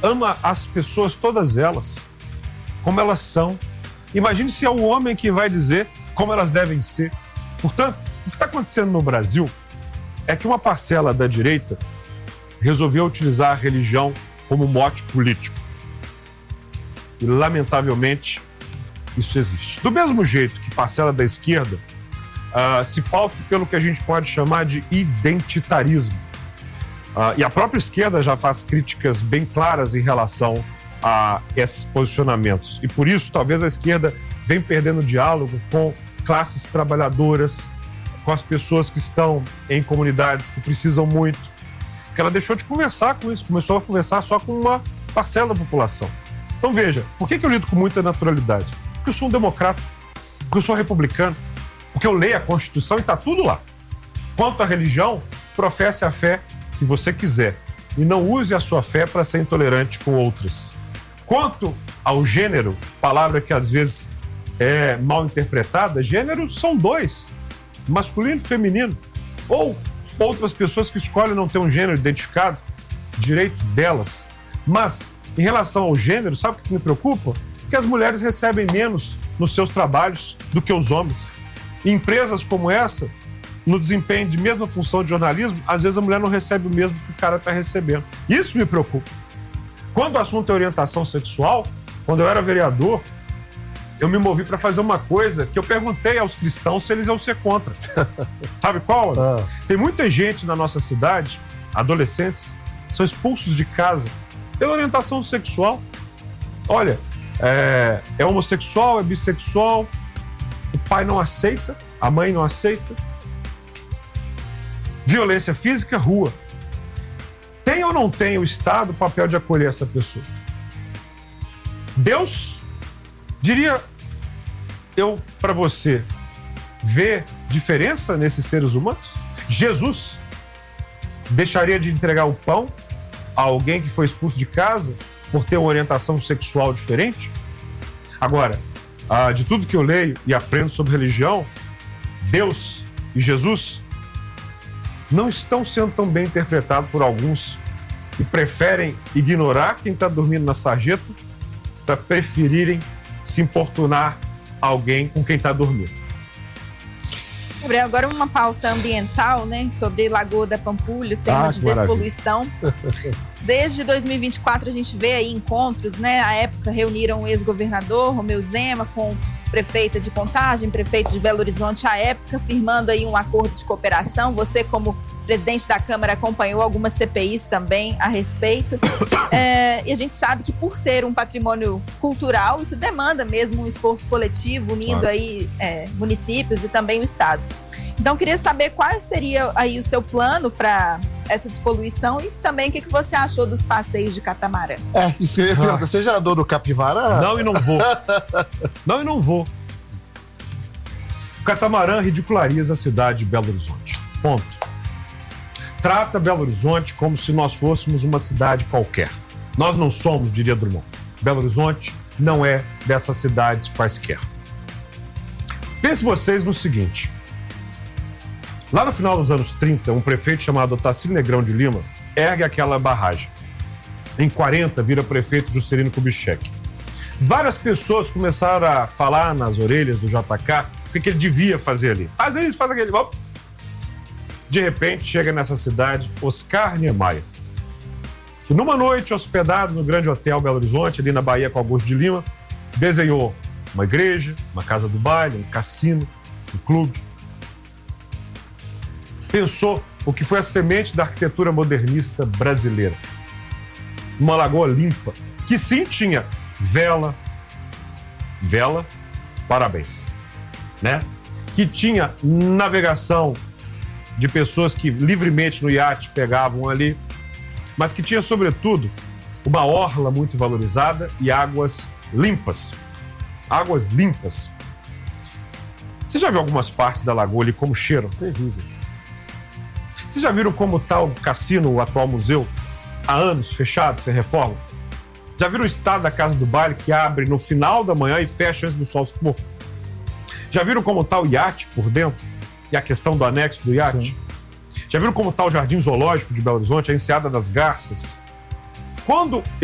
ama as pessoas, todas elas, como elas são. Imagine se é o homem que vai dizer como elas devem ser. Portanto, o que está acontecendo no Brasil é que uma parcela da direita resolveu utilizar a religião como mote político. E, lamentavelmente, isso existe. Do mesmo jeito que parcela da esquerda se pauta pelo que a gente pode chamar de identitarismo. E a própria esquerda já faz críticas bem claras em relação a esses posicionamentos. E por isso, talvez a esquerda venha perdendo diálogo com classes trabalhadoras, com as pessoas que estão em comunidades que precisam muito. Que ela deixou de conversar com isso, começou a conversar só com uma parcela da população. Então veja, por que eu lido com muita naturalidade? Porque eu sou um democrata, porque eu sou republicano, porque eu leio a Constituição e está tudo lá. Quanto à religião, professe a fé que você quiser e não use a sua fé para ser intolerante com outras. Quanto ao gênero, palavra que às vezes é mal interpretada, gêneros são dois, masculino e feminino. Ou outras pessoas que escolhem não ter um gênero identificado, direito delas. Mas, em relação ao gênero, sabe o que me preocupa? Que as mulheres recebem menos nos seus trabalhos do que os homens. Em empresas como essa, no desempenho de mesma função de jornalismo, às vezes a mulher não recebe o mesmo que o cara está recebendo. Isso me preocupa. Quando o assunto é orientação sexual, quando eu era vereador, eu me movi para fazer uma coisa que eu perguntei aos cristãos se eles iam ser contra. Sabe qual? Tem muita gente na nossa cidade, adolescentes, são expulsos de casa pela orientação sexual. Olha, é homossexual, é bissexual, o pai não aceita, a mãe não aceita. Violência física, rua. Tem ou não tem o Estado o papel de acolher essa pessoa? Deus, diria eu para você, vê diferença nesses seres humanos? Jesus deixaria de entregar o pão a alguém que foi expulso de casa por ter uma orientação sexual diferente? Agora, de tudo que eu leio e aprendo sobre religião, Deus e Jesus não estão sendo tão bem interpretados por alguns que preferem ignorar quem está dormindo na sarjeta para preferirem se importunar alguém com quem está dormindo. Gabriel, agora uma pauta ambiental, né, sobre Lagoa da Pampulha, tema de despoluição. Desde 2024 a gente vê aí encontros, né? À época reuniram o ex-governador Romeu Zema com prefeita de Contagem, prefeito de Belo Horizonte à época, firmando aí um acordo de cooperação. Você, como presidente da Câmara, acompanhou algumas CPIs também a respeito. E a gente sabe que, por ser um patrimônio cultural, isso demanda mesmo um esforço coletivo, unindo aí municípios e também o Estado. Então, queria saber qual seria aí o seu plano para essa despoluição e também o que você achou dos passeios de catamarã. Isso eu ia perguntar. Você já andou no Capivara? Não, e não vou. Não, e não vou. O catamarã ridiculariza a cidade de Belo Horizonte. Ponto. Trata Belo Horizonte como se nós fôssemos uma cidade qualquer. Nós não somos, diria Drummond. Belo Horizonte não é dessas cidades quaisquer. Pense vocês no seguinte. Lá no final dos anos 30, um prefeito chamado Otacílio Negrão de Lima ergue aquela barragem. Em 40, vira prefeito Juscelino Kubitschek. Várias pessoas começaram a falar nas orelhas do JK o que ele devia fazer ali. Faz isso, faz aquele. De repente, chega nessa cidade Oscar Niemeyer, que numa noite hospedado no grande hotel Belo Horizonte, ali na Bahia com Augusto de Lima, desenhou uma igreja, uma casa do baile, um cassino, um clube. Pensou o que foi a semente da arquitetura modernista brasileira. Uma lagoa limpa, que sim tinha vela, parabéns, né? Que tinha navegação de pessoas que livremente no iate pegavam ali, mas que tinha, sobretudo, uma orla muito valorizada e águas limpas. Águas limpas. Você já viu algumas partes da lagoa ali como cheiram? Terrível. Vocês já viram como está o cassino, o atual museu, há anos, fechado, sem reforma? Já viram o estado da casa do baile que abre no final da manhã e fecha antes do sol se pôr? Já viram como está o iate por dentro? E a questão do anexo do iate? Sim. Já viram como está o Jardim Zoológico de Belo Horizonte, a Enseada das Garças? Quando